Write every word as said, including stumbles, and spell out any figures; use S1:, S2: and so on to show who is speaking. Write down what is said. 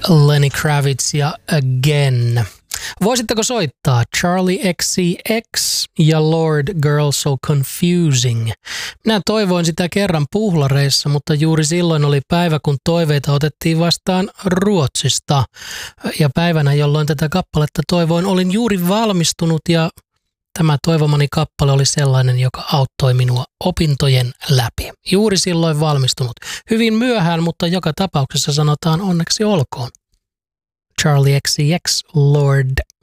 S1: Lenny Kravitz ja Again. Voisitteko soittaa Charlie X C X ja Lord Girl So Confusing? Minä toivoin sitä kerran puhlareissa, mutta juuri silloin oli päivä, kun toiveita otettiin vastaan Ruotsista. Ja päivänä, jolloin tätä kappaletta toivoin, olin juuri valmistunut ja tämä toivomani kappale oli sellainen, joka auttoi minua opintojen läpi. Juuri silloin valmistunut. Hyvin myöhään, mutta joka tapauksessa sanotaan onneksi olkoon. Charlie X C X, Lord